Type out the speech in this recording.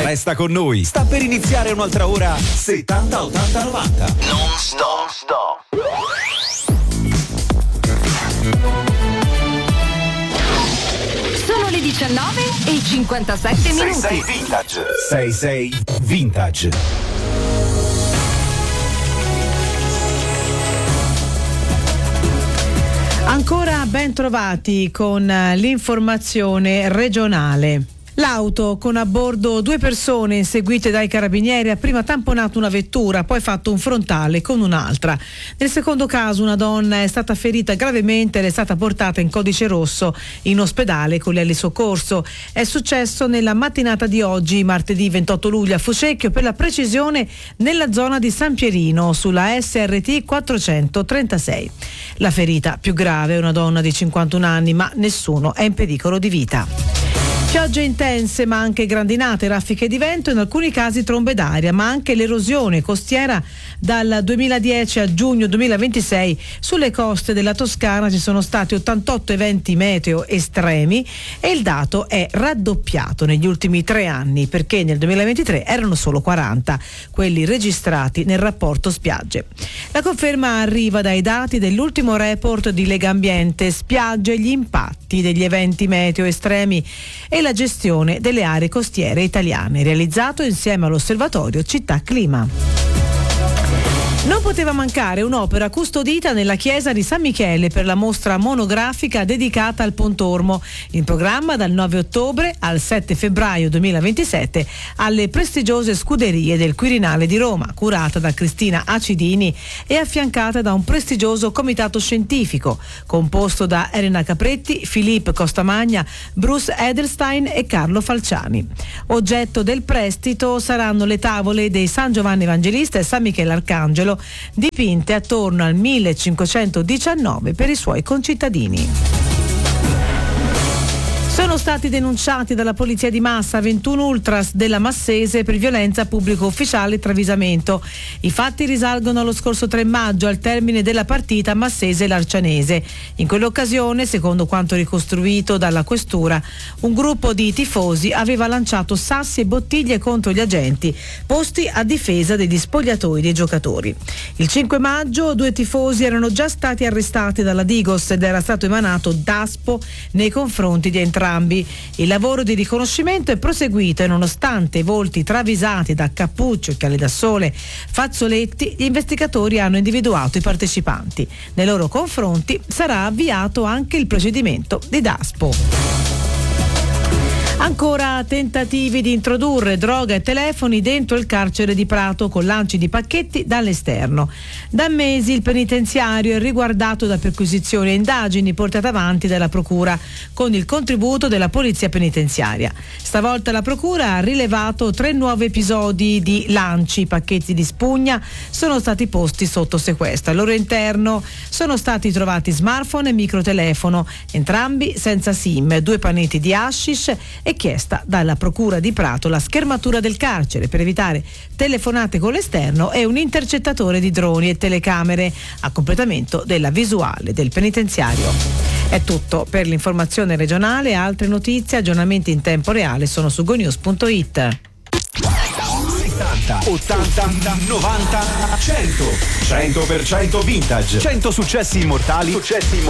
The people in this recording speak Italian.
Resta con noi. Sta per iniziare un'altra ora 70 80 90. Non stop. Sono le 19:57 minuti. 66 Vintage. 66 Vintage. Ancora ben trovati con l'informazione regionale. L'auto con a bordo 2 persone inseguite dai carabinieri ha prima tamponato una vettura, poi fatto un frontale con un'altra. Nel secondo caso una donna è stata ferita gravemente ed è stata portata in codice rosso in ospedale con gli soccorso. È successo nella mattinata di oggi, martedì 28 luglio, a Fucecchio, per la precisione nella zona di San Pierino, sulla SRT 436. La ferita più grave è una donna di 51 anni, ma nessuno è in pericolo di vita. Piogge intense ma anche grandinate, raffiche di vento, in alcuni casi trombe d'aria, ma anche l'erosione costiera dal 2010 a giugno 2026. Sulle coste della Toscana ci sono stati 88 eventi meteo estremi e il dato è raddoppiato negli ultimi 3 anni, perché nel 2023 erano solo 40 quelli registrati nel rapporto spiagge. La conferma arriva dai dati dell'ultimo report di Legambiente, spiagge, gli impatti degli eventi meteo estremi e la gestione delle aree costiere italiane, realizzato insieme all'Osservatorio Città Clima. Non poteva mancare un'opera custodita nella chiesa di San Michele per la mostra monografica dedicata al Pontormo, in programma dal 9 ottobre al 7 febbraio 2027 alle prestigiose scuderie del Quirinale di Roma, curata da Cristina Acidini e affiancata da un prestigioso comitato scientifico composto da Elena Capretti, Filippo Costamagna, Bruce Edelstein e Carlo Falciani. Oggetto del prestito saranno le tavole dei San Giovanni Evangelista e San Michele Arcangelo, dipinte attorno al 1519 per i suoi concittadini. Sono stati denunciati dalla polizia di massa 21 ultras della Massese per violenza pubblico ufficiale e travisamento. I fatti risalgono allo scorso 3 maggio, al termine della partita Massese-Larcianese. In quell'occasione, secondo quanto ricostruito dalla questura, un gruppo di tifosi aveva lanciato sassi e bottiglie contro gli agenti posti a difesa degli spogliatoi dei giocatori. Il 5 maggio 2 tifosi erano già stati arrestati dalla Digos ed era stato emanato DASPO nei confronti di entrambi. Il lavoro di riconoscimento è proseguito e nonostante i volti travisati da cappuccio, occhiali da sole, fazzoletti, gli investigatori hanno individuato i partecipanti. Nei loro confronti sarà avviato anche il procedimento di DASPO. Ancora tentativi di introdurre droga e telefoni dentro il carcere di Prato con lanci di pacchetti dall'esterno. Da mesi il penitenziario è riguardato da perquisizioni e indagini portate avanti dalla Procura con il contributo della Polizia Penitenziaria. Stavolta la Procura ha rilevato 3 nuovi episodi di lanci. Pacchetti di spugna sono stati posti sotto sequestro. Al loro interno sono stati trovati smartphone e microtelefono, entrambi senza SIM, 2 panetti di hashish e chiesta dalla Procura di Prato la schermatura del carcere per evitare telefonate con l'esterno e un intercettatore di droni e telecamere a completamento della visuale del penitenziario. È tutto per l'informazione regionale. Altre notizie, aggiornamenti in tempo reale sono su gonews.it. 70, 80, 90, 100. 100% vintage. 100 successi immortali